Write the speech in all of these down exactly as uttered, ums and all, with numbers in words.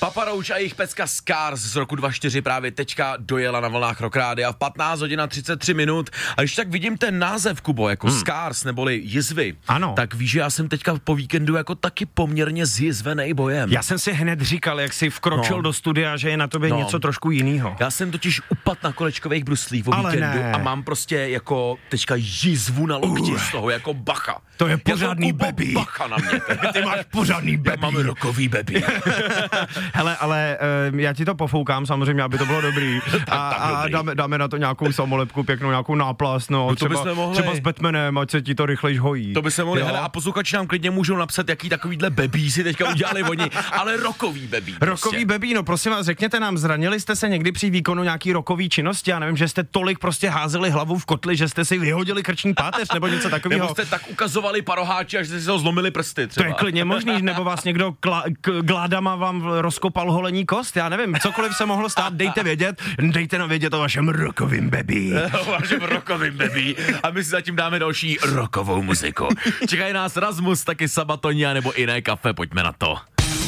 Papa Roach a jejich pecka Scars z roku dva tisíce čtyři právě teďka dojela na vlnách Rock Rádia v patnáct hodin a třicet tři minut. A když tak vidím ten název, Kubo, jako hmm. Scars neboli jizvy, ano. tak víš, že já jsem teďka po víkendu jako taky poměrně zjizvenej bojem. Já jsem si hned říkal, jak jsi vkročil no. do studia, že je na tobě no. něco trošku jinýho. Já jsem totiž upad na kolečkových bruslích o Ale víkendu ne. a mám prostě jako teďka jizvu na lokti uh. z toho, jako bacha. To je pořádný jako baby. Bacha na mě. Ty máš pořádný baby. Já mám rokový baby. Hele, ale uh, já ti to pofoukám samozřejmě, aby to bylo dobrý. A, a dáme, dáme na to nějakou samolepku, pěknou nějakou náplast, no, no třeba, třeba s Batmanem, ať se ti to rychlejš hojí. To by se mohli, hele, a posluchači nám klidně můžou napsat, jaký takovýhle bebí si teďka udělali oni, ale rokový bebí. Rokový prostě. Bebí, no prosím vás, řekněte nám, zranili jste se někdy při výkonu nějaký rokový činnosti? Já nevím, že jste tolik prostě házeli hlavu v kotli, že jste si vyhodili krční páteř nebo něco takového. Nebo jste tak ukazovali paroháči, až jste si ho zlomili prsty třeba. To je klidně možný, nebo vás někdo kla, k, gládama vám rozkopal holení kost, já nevím, cokoliv se mohlo stát, dejte vědět, dejte nám vědět o vašem rokovým bebí. O vašem rokovým bebí a my si zatím dáme další rokovou muziku. Čekají nás Rasmus, taky Sabatonia nebo Jiné kafe, pojďme na to.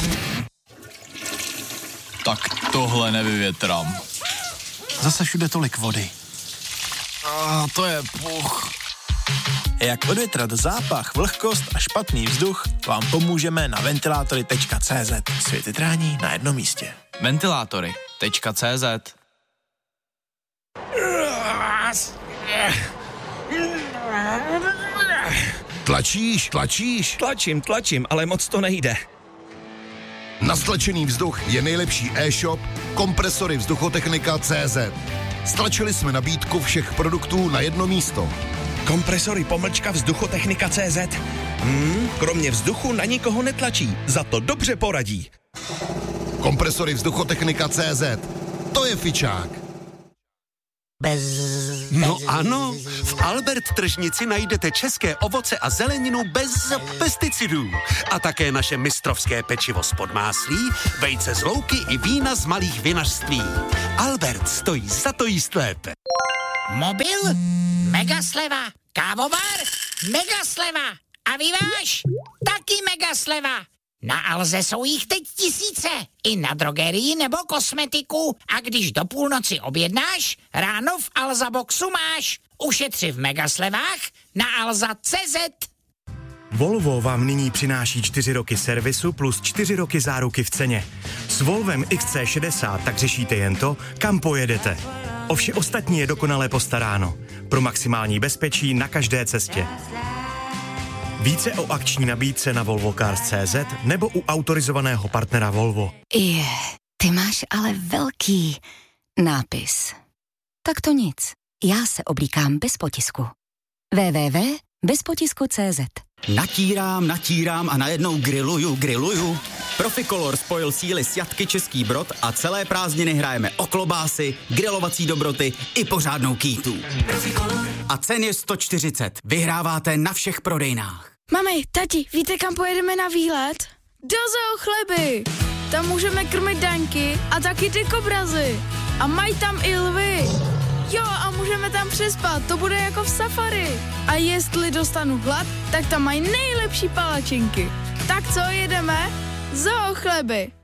Tak tohle nevyvětrám. Zase všude tolik vody. A to je puch. Jak odvětrat zápach, vlhkost a špatný vzduch, vám pomůžeme na ventilátory tečka cé zet. Světytrání na jednom místě. ventilátory tečka cé zet. Tlačíš, tlačíš? Tlačím, tlačím, ale moc to nejde. Na stlačený vzduch je nejlepší e-shop kompresory vzduchotechnika tečka cé zet. Stlačili jsme nabídku všech produktů na jedno místo. Kompresory pomlčka vzduchotechnika tečka cé zet. Hmm, kromě vzduchu na nikoho netlačí, za to dobře poradí. Kompresory vzduchotechnika tečka cé zet. To je fičák. Bez, bez... No ano, v Albert tržnici najdete české ovoce a zeleninu bez pesticidů. A také naše mistrovské pečivo z podmáslí, vejce z louky i vína z malých vinařství. Albert stojí za to jíst lépe. Mobil? Mega sleva. Kávovar? Mega sleva. A vyváž? Taky mega sleva. Na Alze jsou jich teď tisíce. I na drogerii nebo kosmetiku. A když do půlnoci objednáš, ráno v Alza Boxu máš. Ušetři v megaslevách na alza tečka cé zet. Volvo vám nyní přináší čtyři roky servisu plus čtyři roky záruky v ceně. S Volvem X C šedesát tak řešíte jen to, kam pojedete. O vše ostatní je dokonale postaráno. Pro maximální bezpečí na každé cestě. Více o akční nabídce na volvo cars tečka cé zet nebo u autorizovaného partnera Volvo. Je, ty máš ale velký nápis. Tak to nic. Já se oblíkám bez potisku. w w w tečka bez potisku tečka cé zet. Natírám, natírám a najednou grilluju, grilluju. Proficolor spojil síly s Jatky Český Brod a celé prázdniny hrajeme o klobásy, grilovací dobroty i pořádnou kýtu. A cen je sto čtyřicet. Vyhráváte na všech prodejnách. Mami, tati, víte, kam pojedeme na výlet? Do Zoo Chleby. Tam můžeme krmit daňky a taky ty kobrazy. A mají tam i lvy. Jo, a můžeme tam přespat, to bude jako v safari. A jestli dostanu hlad, tak tam mají nejlepší palačinky. Tak co, jedeme? Zoo Chleby.